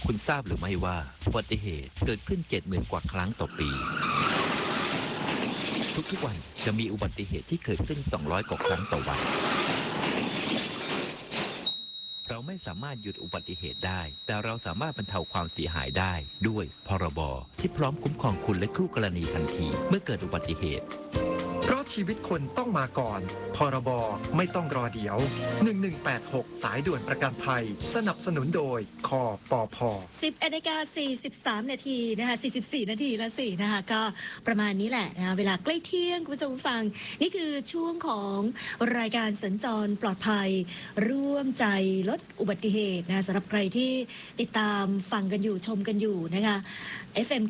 คุณทราบหรือไม่ว่าอุบัติเหตุเกิดขึ้น 70,000 กว่าครั้งต่อปีทุกๆวันจะมีอุบัติเหตุที่เกิดขึ้น 200 กว่าครั้งต่อวันเราไม่สามารถหยุดอุบัติเหตุได้แต่เราสามารถบรรเทาความเสียหายได้ด้วยพรบที่พร้อมคุ้มครองคุณและคู่กรณีทันทีเมื่อเกิดอุบัติเหตุเพราะชีวิตคนต้องมาก่อนพรบไม่ต้องรอเดี๋ยว1186สายด่วนประกันภัยสนับสนุนโดยคปพ 10:43 นาทีนะคะ44 นาทีละสินะคะก็ประมาณนี้แหละนะคะเวลาใกล้เที่ยงคุณผู้ชมฟังนี่คือช่วงของรายการสัญจรปลอดภัยร่วมใจลดอุบัติเหตุนะสำหรับใครที่ติดตามฟังกันอยู่ชมกันอยู่นะคะ FM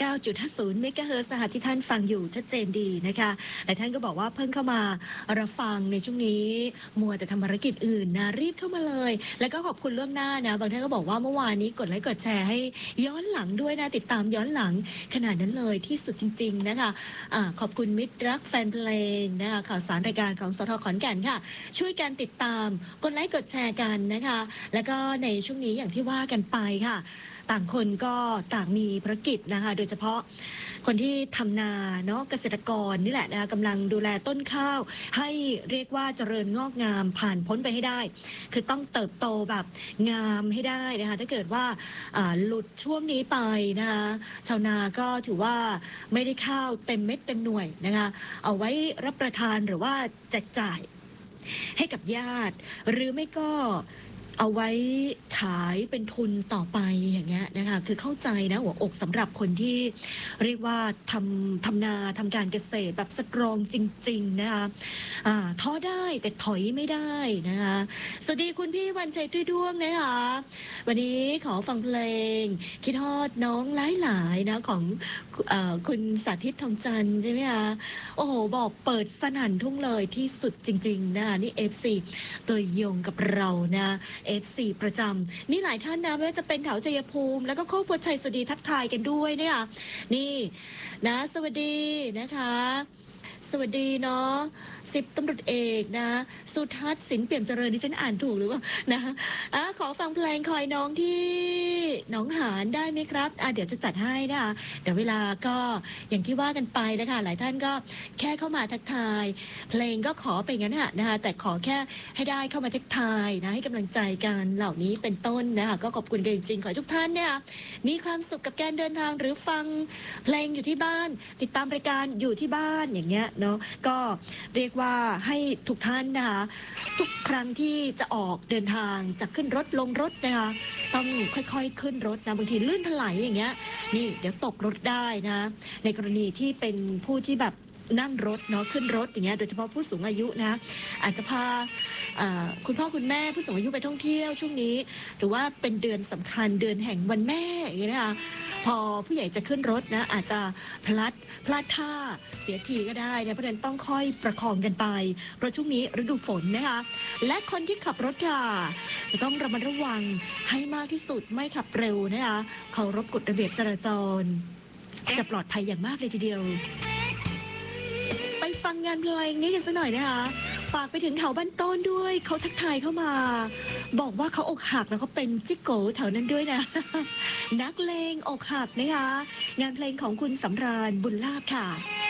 99.50 เมกะเฮิรตซ์ที่ท่านฟังอยู่ชัดเจนดีนะคะหลายท่านก็บอกว่าเพิ่งเข้ามารับฟังในช่วงนี้มัวแต่ทำภารกิจอื่นนะรีบเข้ามาเลยแล้วก็ขอบคุณล่วงหน้านะบางท่านก็บอกว่าเมื่อวานนี้กดไลค์กดแชร์ให้ย้อนหลังด้วยนะติดตามย้อนหลังขนาดนั้นเลยที่สุดจริงๆนะคะขอบคุณมิตรรักแฟนเพลงนะคะข่าวสารรายการของสท.ขอนแก่นค่ะช่วยกันติดตามกดไลค์กดแชร์กันนะคะแล้วก็ในช่วงนี้อย่างที่ว่ากันไปค่ะต่างคนก็ต่างมีภารกิจนะคะโดยเฉพาะคนที่ทำนาเนาะเกษตรกรนี่แหละนะคะกำลังดูแลต้นข้าวให้เรียกว่าเจริญงอกงามผ่านพ้นไปให้ได้คือต้องเติบโตแบบงามให้ได้นะคะถ้าเกิดว่าหลุดช่วงนี้ไปนะคะชาวนาก็ถือว่าไม่ได้ข้าวเต็มเม็ดเต็มหน่วยนะคะเอาไว้รับประทานหรือว่าแจกจ่ายให้กับญาติหรือไม่ก็เอาไว้ขายเป็นทุนต่อไปอย่างเงี้ยนะคะคือเข้าใจนะหัวอกสำหรับคนที่เรียกว่าทำนาทำการเกษตรแบบสตรองจริงๆนะคะท้อได้แต่ถอยไม่ได้นะคะสวัสดีคุณพี่วันชัยตุ้ยด้วงนะคะวันนี้ขอฟังเพลงคิดฮอดน้องหลายๆนะของคุณสาธิตทองจันทร์ใช่ไหมคะโอ้โหบอกเปิดสนั่นทุ่งเลยที่สุดจริงๆนะคะนี่ FC ตัวยงกับเรานะ F4 ประจำมีหลายท่านนะไม่ว่าจะเป็นแถวชัยภูมิแล้วก็โคกบัวชัยสวัสดีทักทายกันด้วยเนี่ยนี่นะสวัสดีนะคะสวัสดีเนาะ10 ตำรวจเอกนะสุทัศน์สินเปี่ยมเจริญดิฉันอ่านถูกหรือเปล่านะขอฟังเพลงคอยน้องที่หนองหานได้ไหมครับเดี๋ยวจะจัดให้นะคะเดี๋ยวเวลาก็อย่างที่ว่ากันไปนะคะหลายท่านก็แค่เข้ามาทักทายเพลงก็ขอไปงั้นนะคะแต่ขอแค่ให้ได้เข้ามาทักทายนะให้กำลังใจกันเหล่านี้เป็นต้นนะคะก็ขอบคุณกันจริงๆขอให้ทุกท่านเนี่ยมีความสุขกับการเดินทางหรือฟังเพลงอยู่ที่บ้านติดตามรายการอยู่ที่บ้านอย่างเงี้ยเนาะก็เรียกว่าให้ทุกท่านนะคะทุกครั้งที่จะออกเดินทางจะขึ้นรถลงรถนะคะต้องค่อยๆขึ้นรถนะบางทีลื่นถลายอย่างเงี้ยนี่เดี๋ยวตกรถได้นะในกรณีที่เป็นผู้ที่แบบนั่งรถเนาะขึ้นรถอย่างเงี้ยโดยเฉพาะผู้สูงอายุนะอาจจะพาคุณพ่อคุณแม่ผู้สูงอายุไปท่องเที่ยวช่วงนี้หรือว่าเป็นเดือนสำคัญเดือนแห่งวันแม่อย่างเงี้ยนะคะพอผู้ใหญ่จะขึ้นรถนะอาจจะพลาดท่าเสียทีก็ได้นะเพราะฉะนั้นต้องค่อยประคองกันไปเพราะช่วงนี้ฤดูฝนนะคะและคนที่ขับรถค่ะจะต้องระมัดระวังให้มากที่สุดไม่ขับเร็วนะคะเคารพกฎระเบียบจราจรจะปลอดภัยอย่างมากเลยทีเดียวไปฟังงานเพลงนี้กันสักหน่อยนะคะฝากไปถึงแถวบ้านต้นด้วยเขาทักทายเข้ามาบอกว่าเขาอกหักแล้วเขาเป็นจิโก้แถวนั้นด้วยนะ นักเลงอกหักนะคะงานเพลงของคุณสำราญบุญลาภค่ะ